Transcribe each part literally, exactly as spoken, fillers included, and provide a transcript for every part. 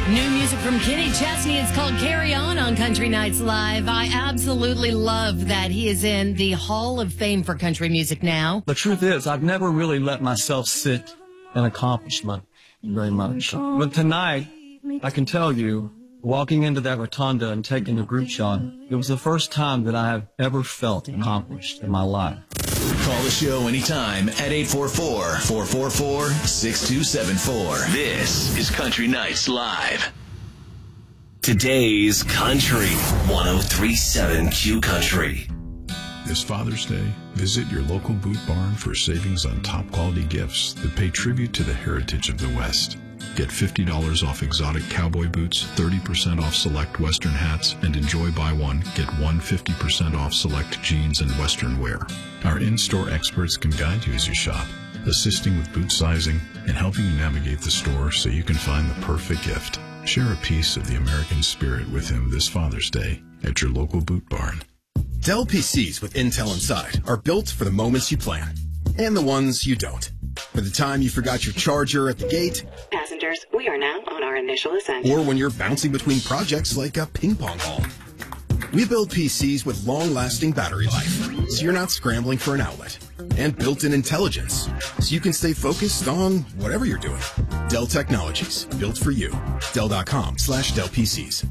New music from Kenny Chesney. It's called Carry On on Country Nights Live. I absolutely love that he is in the Hall of Fame for country music now. The truth is, I've never really let myself sit in accomplishment very much. But tonight, I can tell you, walking into that rotunda and taking the group shot, it was the first time that I have ever felt accomplished in my life. Call the show anytime at eight four four, four four four, six two seven four. This is Country Nights Live. Today's Country, one oh three point seven Q Country. This Father's Day, visit your local Boot Barn for savings on top-quality gifts that pay tribute to the heritage of the West. Get fifty dollars off exotic cowboy boots, thirty percent off select Western hats, and enjoy buy one, get one fifty percent off select jeans and Western wear. Our in-store experts can guide you as you shop, assisting with boot sizing and helping you navigate the store so you can find the perfect gift. Share a piece of the American spirit with him this Father's Day at your local Boot Barn. Dell P Cs with Intel inside are built for the moments you plan and the ones you don't. For the time you forgot your charger at the gate. Passengers, we are now on our initial ascent. Or when you're bouncing between projects like a ping pong ball. We build P Cs with long-lasting battery life, so you're not scrambling for an outlet. And built-in intelligence, so you can stay focused on whatever you're doing. Dell Technologies, built for you. Dell.com slash Dell PCs.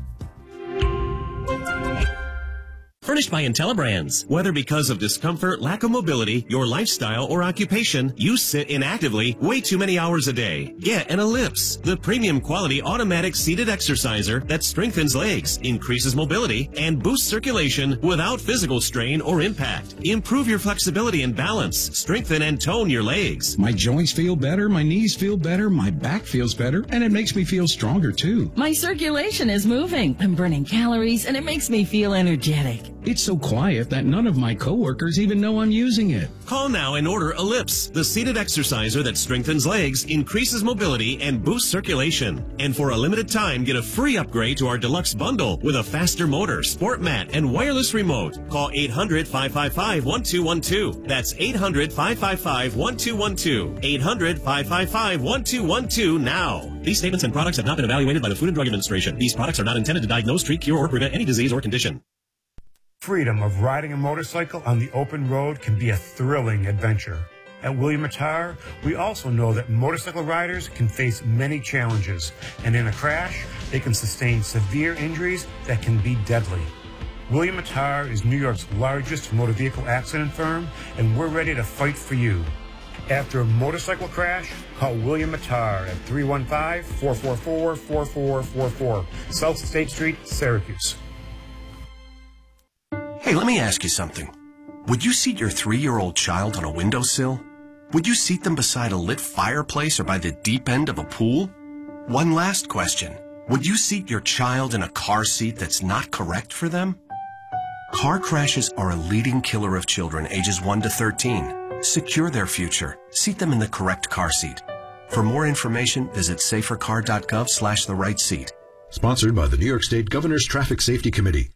Furnished by IntelliBrands. Whether because of discomfort, lack of mobility, your lifestyle, or occupation, you sit inactively way too many hours a day. Get an Ellipse, the premium quality automatic seated exerciser that strengthens legs, increases mobility, and boosts circulation without physical strain or impact. Improve your flexibility and balance. Strengthen and tone your legs. My joints feel better, my knees feel better, my back feels better, and it makes me feel stronger too. My circulation is moving. I'm burning calories, and it makes me feel energetic. It's so quiet that none of my coworkers even know I'm using it. Call now and order Ellipse, the seated exerciser that strengthens legs, increases mobility, and boosts circulation. And for a limited time, get a free upgrade to our deluxe bundle with a faster motor, sport mat, and wireless remote. Call eight hundred, five five five, one two one two. That's eight hundred, five five five, one two one two. eight hundred, five five five, one two one two now. These statements and products have not been evaluated by the Food and Drug Administration. These products are not intended to diagnose, treat, cure, or prevent any disease or condition. Freedom of riding a motorcycle on the open road can be a thrilling adventure. At William Attar, we also know that motorcycle riders can face many challenges, and in a crash, they can sustain severe injuries that can be deadly. William Attar is New York's largest motor vehicle accident firm, and we're ready to fight for you. After a motorcycle crash, call William Attar at three one five, four four four, four four four four, South State Street, Syracuse. Hey, let me ask you something. Would you seat your three-year-old child on a windowsill? Would you seat them beside a lit fireplace or by the deep end of a pool? One last question. Would you seat your child in a car seat that's not correct for them? Car crashes are a leading killer of children ages one to thirteen. Secure their future. Seat them in the correct car seat. For more information, visit safercar.gov slash the right seat. Sponsored by the New York State Governor's Traffic Safety Committee.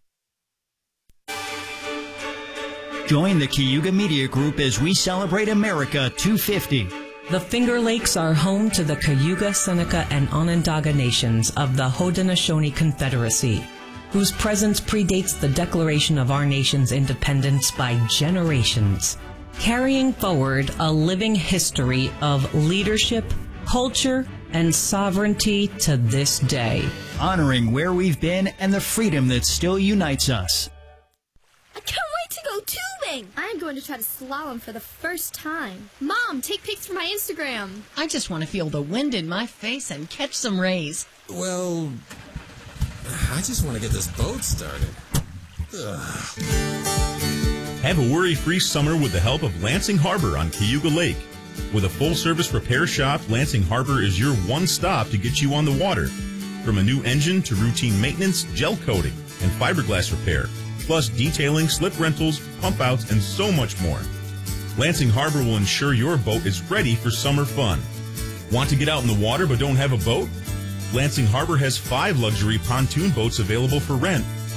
Join the Cayuga Media Group as we celebrate America two fifty. The Finger Lakes are home to the Cayuga, Seneca, and Onondaga nations of the Haudenosaunee Confederacy, whose presence predates the declaration of our nation's independence by generations, carrying forward a living history of leadership, culture, and sovereignty to this day. Honoring where we've been and the freedom that still unites us. I can't wait to go tubing! I'm going to try to slalom for the first time. Mom, take pics for my Instagram. I just want to feel the wind in my face and catch some rays. Well, I just want to get this boat started. Ugh. Have a worry-free summer with the help of Lansing Harbor on Cayuga Lake. With a full-service repair shop, Lansing Harbor is your one stop to get you on the water. From a new engine to routine maintenance, gel coating, and fiberglass repair, plus detailing, slip rentals, pump outs, and so much more. Lansing Harbor will ensure your boat is ready for summer fun. Want to get out in the water but don't have a boat? Lansing Harbor has five luxury pontoon boats available for rent